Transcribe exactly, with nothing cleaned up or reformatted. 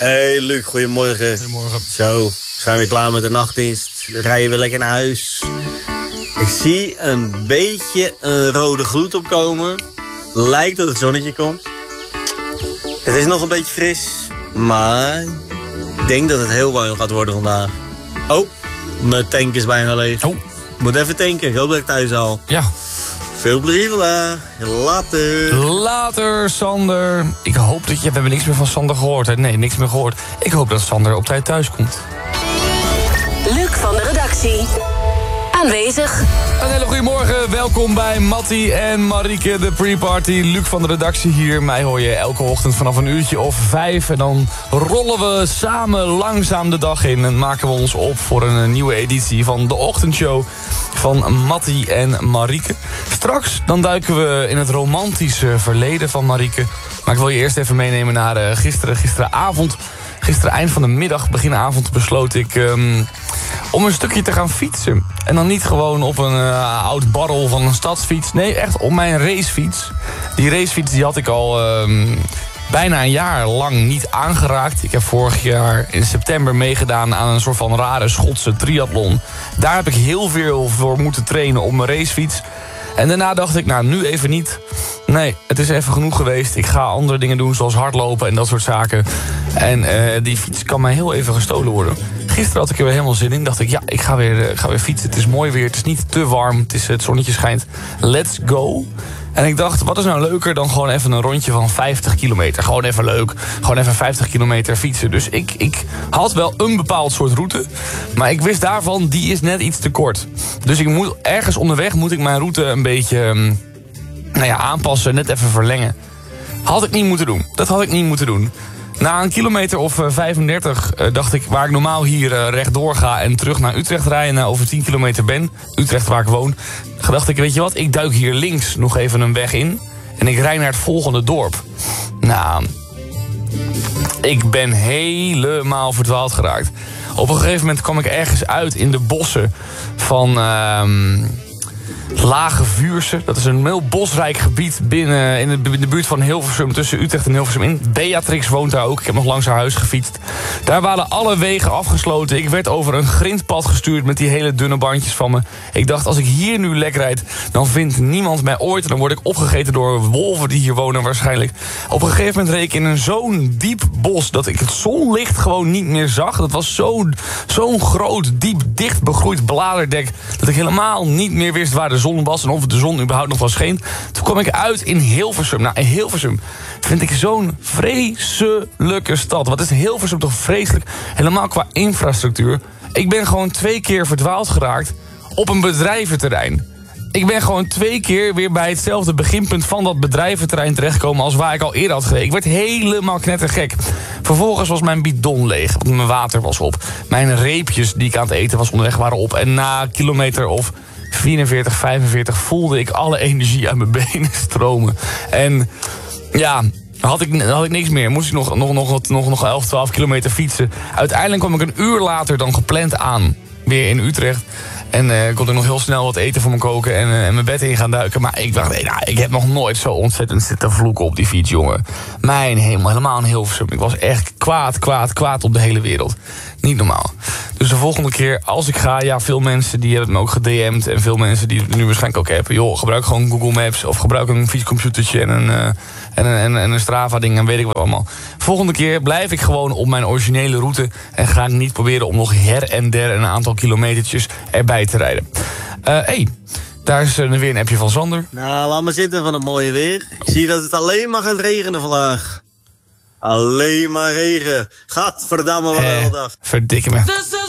Hey Luc, goedemorgen. Goedemorgen. Zo, we zijn weer klaar met de nachtdienst. Dan rijden we lekker naar huis. Ik zie een beetje een rode gloed opkomen. Lijkt dat het zonnetje komt. Het is nog een beetje fris, maar ik denk dat het heel warm gaat worden vandaag. Oh, mijn tank is bijna leeg. Oh. Moet even tanken, ik hoop dat ik thuis haal. Ja. Veel plezier vandaag. Later. Later, Sander. Ik hoop dat je... We hebben niks meer van Sander gehoord. Hè? Nee, niks meer gehoord. Ik hoop dat Sander op tijd thuis komt. Luc van de redactie. Aanwezig. Een hele goede morgen. Welkom bij Mattie en Marieke, de pre-party. Luc van de redactie hier. Mij hoor je elke ochtend vanaf een uurtje of vijf. En dan rollen we samen langzaam de dag in. En maken we ons op voor een nieuwe editie van de ochtendshow van Mattie en Marieke. Straks dan duiken we in het romantische verleden van Marieke. Maar ik wil je eerst even meenemen naar uh, gisteren, gisteravond. Gisteren eind van de middag, beginavond, besloot ik um, om een stukje te gaan fietsen. En dan niet gewoon op een uh, oud barrel van een stadsfiets. Nee, echt op mijn racefiets. Die racefiets die had ik al um, bijna een jaar lang niet aangeraakt. Ik heb vorig jaar in september meegedaan aan een soort van rare Schotse triathlon. Daar heb ik heel veel voor moeten trainen op mijn racefiets. En daarna dacht ik, nou, nu even niet. Nee, het is even genoeg geweest. Ik ga andere dingen doen, zoals hardlopen en dat soort zaken. En uh, die fiets kan mij heel even gestolen worden. Gisteren had ik er weer helemaal zin in. Dacht ik, ja, ik ga weer, uh, ga weer fietsen. Het is mooi weer, het is niet te warm. Het, is, het zonnetje schijnt. Let's go. En ik dacht, wat is nou leuker dan gewoon even een rondje van vijftig kilometer. Gewoon even leuk. Gewoon even vijftig kilometer fietsen. Dus ik, ik had wel een bepaald soort route. Maar ik wist daarvan, die is net iets te kort. Dus ik moet, ergens onderweg moet ik mijn route een beetje um, nou ja, aanpassen. Net even verlengen. Had ik niet moeten doen. Dat had ik niet moeten doen. Na een kilometer of uh, vijfendertig uh, dacht ik, waar ik normaal hier uh, rechtdoor ga en terug naar Utrecht rijden, na over tien kilometer ben, Utrecht waar ik woon, dacht ik, weet je wat, ik duik hier links nog even een weg in en ik rijd naar het volgende dorp. Nou, ik ben helemaal verdwaald geraakt. Op een gegeven moment kwam ik ergens uit in de bossen van Uh, Lage Vuurse. Dat is een heel bosrijk gebied binnen in de, in de buurt van Hilversum, tussen Utrecht en Hilversum in. Beatrix woont daar ook. Ik heb nog langs haar huis gefietst. Daar waren alle wegen afgesloten. Ik werd over een grindpad gestuurd met die hele dunne bandjes van me. Ik dacht, als ik hier nu lek rijd, dan vindt niemand mij ooit. En dan word ik opgegeten door wolven die hier wonen waarschijnlijk. Op een gegeven moment reed ik in een zo'n diep bos dat ik het zonlicht gewoon niet meer zag. Dat was zo'n zo'n groot, diep, dicht begroeid bladerdek dat ik helemaal niet meer wist waar de zon was en of de zon überhaupt nog wel scheen. Toen kwam ik uit in Hilversum. Nou, in Hilversum vind ik zo'n vreselijke stad. Wat is Hilversum toch vreselijk? Helemaal qua infrastructuur. Ik ben gewoon twee keer verdwaald geraakt op een bedrijventerrein. Ik ben gewoon twee keer weer bij hetzelfde beginpunt van dat bedrijventerrein terechtgekomen als waar ik al eerder had gereden. Ik werd helemaal knettergek. Vervolgens was mijn bidon leeg, want mijn water was op. Mijn reepjes die ik aan het eten was onderweg waren op. En na kilometer of vierenveertig, vijfenveertig voelde ik alle energie uit mijn benen stromen. En ja, had ik, had ik niks meer. Moest ik nog, nog, nog, nog, nog elf, twaalf kilometer fietsen. Uiteindelijk kwam ik een uur later dan gepland aan. Weer in Utrecht. En uh, kon ik nog heel snel wat eten voor me koken en, uh, en mijn bed in gaan duiken. Maar ik dacht, nee, nou, ik heb nog nooit zo ontzettend zitten vloeken op die fiets, jongen. Mijn hemel, helemaal in Hilversum. Ik was echt kwaad, kwaad, kwaad op de hele wereld. Niet normaal. Dus de volgende keer, als ik ga, ja, veel mensen die hebben me ook ged'd. En veel mensen die het nu waarschijnlijk ook hebben. Joh, gebruik gewoon Google Maps of gebruik een fietscomputertje en een, uh, en een, en, en een Strava-ding en weet ik wat allemaal. Volgende keer blijf ik gewoon op mijn originele route en ga ik niet proberen om nog her en der een aantal kilometertjes erbij te rijden. Hé, uh, hey, daar is uh, weer een appje van Sander. Nou, laat maar zitten van het mooie weer. Ik zie dat het alleen maar gaat regenen vandaag. Alleen maar regen. Gadverdamme, wat een Eh, dag. verdikke me.